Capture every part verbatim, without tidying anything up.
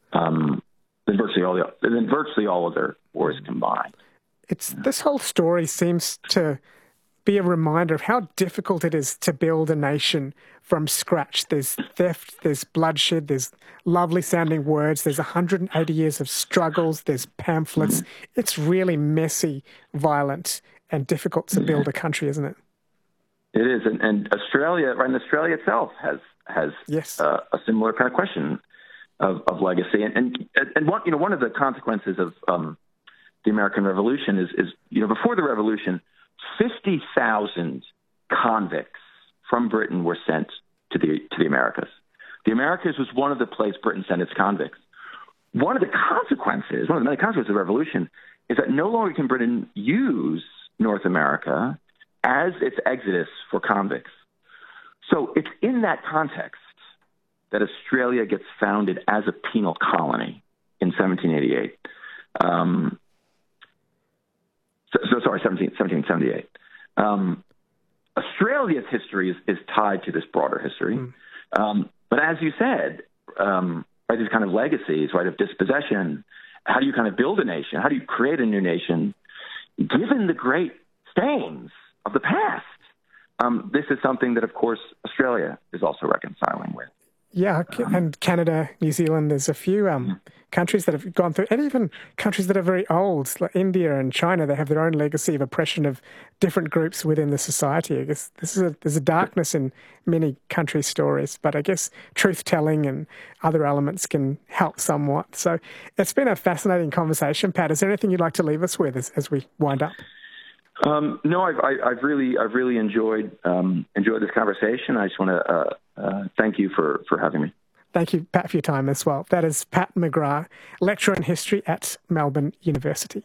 um, than virtually all the than virtually all of their wars combined. It's this whole story seems to be a reminder of how difficult it is to build a nation from scratch. There's theft, there's bloodshed, there's lovely sounding words, there's one hundred eighty years of struggles, there's pamphlets. Mm-hmm. It's really messy, violent, and difficult to build a country, isn't it? It is, and, and Australia, right? And Australia itself has has yes. uh, a similar kind of question of, of legacy, and and and one you know one of the consequences of um, the American Revolution is is you know before the Revolution, fifty thousand convicts from Britain were sent to the to the Americas. The Americas was one of the places Britain sent its convicts. One of the consequences, one of the many consequences of the Revolution, is that no longer can Britain use North America as its exodus for convicts. So it's in that context that Australia gets founded as a penal colony in seventeen eighty-eight. Um, so, so sorry, seventeen, seventeen seventy-eight. Um, Australia's history is, is tied to this broader history. Mm. Um, but as you said, um, right, these kind of legacies, right, of dispossession, how do you kind of build a nation? How do you create a new nation given the great stains of the past? Um, this is something that, of course, Australia is also reconciling with. Yeah, and Canada, New Zealand, there's a few um, countries that have gone through, and even countries that are very old, like India and China, they have their own legacy of oppression of different groups within the society. I guess this is a, there's a darkness in many country stories, but I guess truth-telling and other elements can help somewhat. So it's been a fascinating conversation. Pat, is there anything you'd like to leave us with as, as we wind up? Um, no, I've, I, I've really, I've really enjoyed um, enjoyed this conversation. I just want to uh, uh, thank you for, for having me. Thank you, Pat, for your time as well. That is Pat McGrath, lecturer in history at Melbourne University.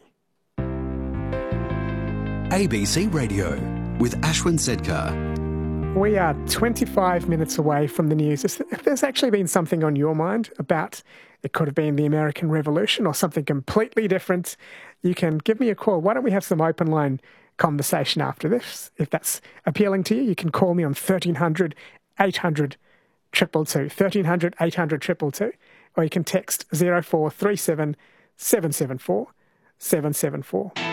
A B C Radio with Ashwin Sedkar. We are twenty-five minutes away from the news. If there's actually been something on your mind about, it could have been the American Revolution or something completely different, you can give me a call. Why don't we have some open line conversation after this? If that's appealing to you, you can call me on thirteen hundred, eight hundred, two two two, thirteen hundred, eight hundred, two two two, or you can text zero four three seven, seven seven four, seven seven four.